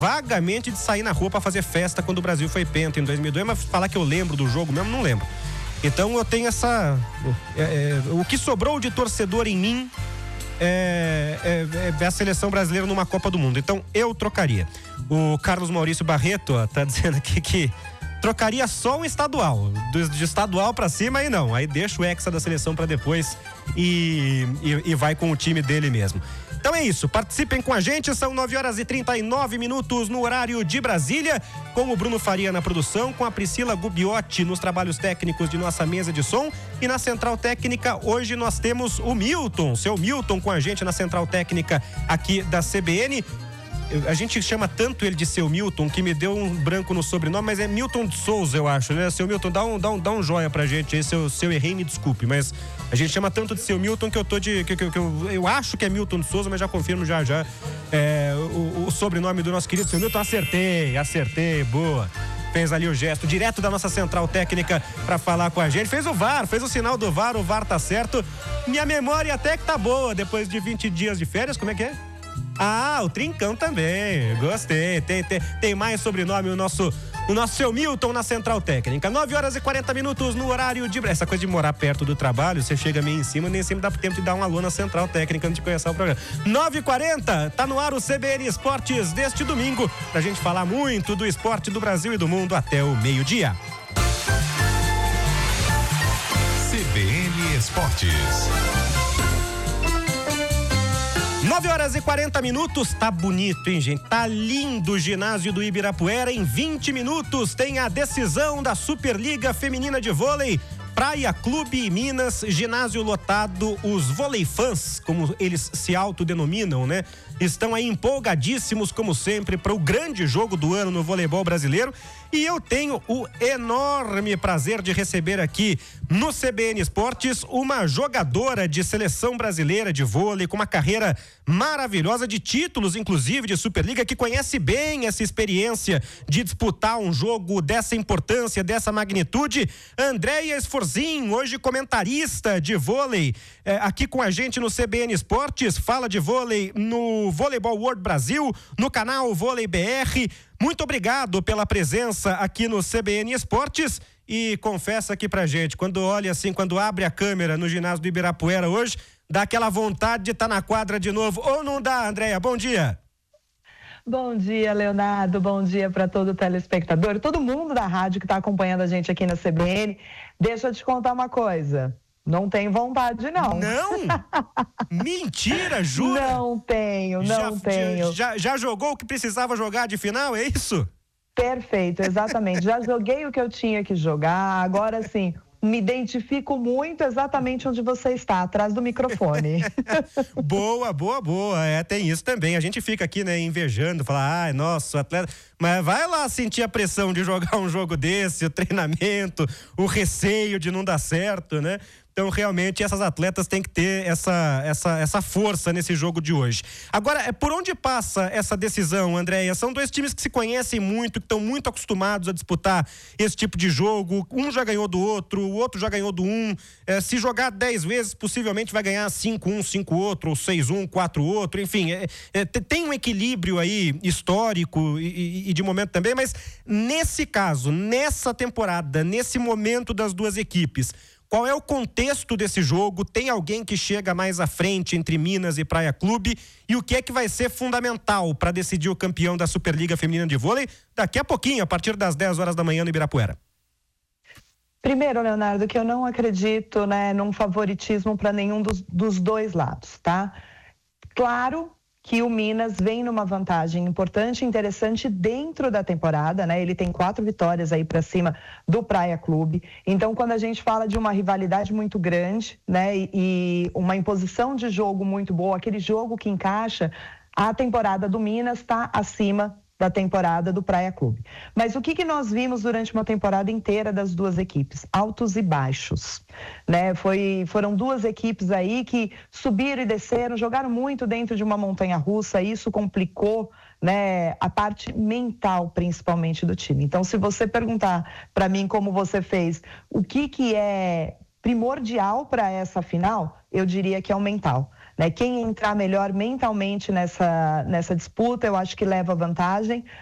vagamente de sair na rua para fazer festa quando o Brasil foi penta em 2002, mas falar que eu lembro do jogo mesmo, não lembro. Então eu tenho o que sobrou de torcedor em mim é a seleção brasileira numa Copa do Mundo. Então eu trocaria. O Carlos Maurício Barreto tá dizendo aqui que trocaria só um estadual. De estadual pra cima, aí não. Aí deixa o hexa da seleção pra depois e vai com o time dele mesmo. Então é isso, participem com a gente, são 9h39 no horário de Brasília, com o Bruno Faria na produção, com a Priscila Gubiotti nos trabalhos técnicos de nossa mesa de som, e na Central Técnica hoje nós temos o Milton, seu Milton com a gente na Central Técnica aqui da CBN. A gente chama tanto ele de seu Milton que me deu um branco no sobrenome, mas é Milton de Souza, eu acho, né? Seu Milton, dá um joia pra gente aí, se eu errei, me desculpe, mas a gente chama tanto de seu Milton que eu tô eu acho que é Milton de Souza, mas já confirmo já o sobrenome do nosso querido seu Milton. Acertei, boa. Fez ali o gesto direto da nossa Central Técnica pra falar com a gente, fez o sinal do VAR, o VAR tá certo. Minha memória até que tá boa, depois de 20 dias de férias, como é que é? Ah, o Trincão também, gostei, tem mais sobrenome o nosso seu Milton na Central Técnica. 9h40 no horário de... Essa coisa de morar perto do trabalho, você chega meio em cima, nem sempre dá tempo de dar um alô na Central Técnica antes de começar o programa. 9h40, tá no ar o CBN Esportes deste domingo, pra gente falar muito do esporte do Brasil e do mundo até o meio-dia. CBN Esportes. 9h40, tá bonito, hein, gente? Tá lindo o ginásio do Ibirapuera. Em 20 minutos tem a decisão da Superliga Feminina de Vôlei. Praia Clube Minas, ginásio lotado, os voleifãs, como eles se autodenominam, né? Estão aí empolgadíssimos, como sempre, para o grande jogo do ano no voleibol brasileiro. E eu tenho o enorme prazer de receber aqui no CBN Esportes uma jogadora de seleção brasileira de vôlei, com uma carreira maravilhosa, de títulos, inclusive, de Superliga, que conhece bem essa experiência de disputar um jogo dessa importância, dessa magnitude. Andréia Esforzin, hoje comentarista de vôlei, aqui com a gente no CBN Esportes, fala de vôlei no Voleibol World Brasil, no canal Vôlei BR. Muito obrigado pela presença aqui no CBN Esportes, e confessa aqui pra gente, quando olha assim, quando abre a câmera no ginásio do Ibirapuera hoje, dá aquela vontade de estar na quadra de novo, ou não dá, Andréia? Bom dia. Bom dia, Leonardo, bom dia para todo telespectador, todo mundo da rádio que está acompanhando a gente aqui na CBN. Deixa eu te contar uma coisa, não tenho vontade, não. Não? Mentira, jura? Não tenho. Já jogou o que precisava jogar de final, é isso? Perfeito, exatamente. Já joguei o que eu tinha que jogar, agora sim, me identifico muito exatamente onde você está, atrás do microfone. Boa. Tem isso também. A gente fica aqui, né, invejando, falar, ai, nossa, o atleta... Mas vai lá sentir a pressão de jogar um jogo desse, o treinamento, o receio de não dar certo, né? Então, realmente, essas atletas têm que ter essa força nesse jogo de hoje. Agora, por onde passa essa decisão, Andréia? São dois times que se conhecem muito, que estão muito acostumados a disputar esse tipo de jogo. Um já ganhou do outro, o outro já ganhou do um. Se jogar 10 vezes, possivelmente vai ganhar 5-1, 5 outro, ou 6-1, 4 outro. Enfim, tem um equilíbrio aí histórico e de momento também, mas nesse caso, nessa temporada, nesse momento das duas equipes, qual é o contexto desse jogo? Tem alguém que chega mais à frente entre Minas e Praia Clube? E o que é que vai ser fundamental para decidir o campeão da Superliga Feminina de Vôlei daqui a pouquinho, a partir das 10 horas da manhã no Ibirapuera? Primeiro, Leonardo, que eu não acredito, né, num favoritismo para nenhum dos dois lados, tá? Claro que o Minas vem numa vantagem importante e interessante dentro da temporada, né? Ele tem 4 vitórias aí para cima do Praia Clube. Então, quando a gente fala de uma rivalidade muito grande, né? E uma imposição de jogo muito boa, aquele jogo que encaixa, a temporada do Minas está acima da temporada do Praia Clube. Mas o que nós vimos durante uma temporada inteira das duas equipes? Altos e baixos, né? Foram duas equipes aí que subiram e desceram, jogaram muito dentro de uma montanha-russa, isso complicou, né, a parte mental, principalmente, do time. Então, se você perguntar para mim, como você fez, o que é primordial para essa final, eu diria que é o mental. né? Quem entrar melhor mentalmente nessa disputa, eu acho que leva vantagem.